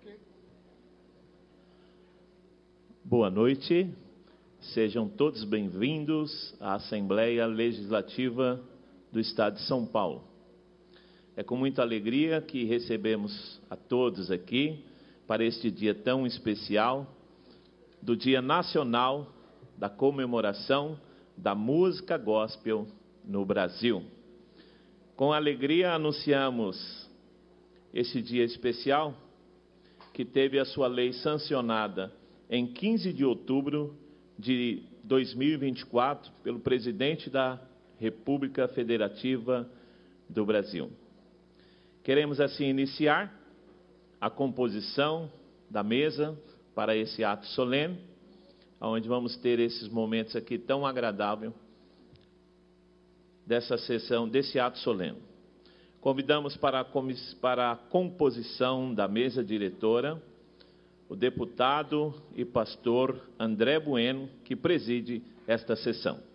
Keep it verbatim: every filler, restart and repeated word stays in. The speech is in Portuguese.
Boa noite, sejam todos bem-vindos à Assembleia Legislativa do Estado de São Paulo. É com muita alegria que recebemos a todos aqui para este dia tão especial, do Dia Nacional da Comemoração da Música Gospel no Brasil. Com alegria anunciamos este dia especial, que teve a sua lei sancionada em quinze de outubro de dois mil e vinte e quatro, pelo presidente da República Federativa do Brasil. Queremos assim iniciar a composição da mesa para esse ato solene, onde vamos ter esses momentos aqui tão agradáveis dessa sessão, desse ato solene. Convidamos para a, para a composição da mesa diretora o deputado e pastor André Bueno, que preside esta sessão.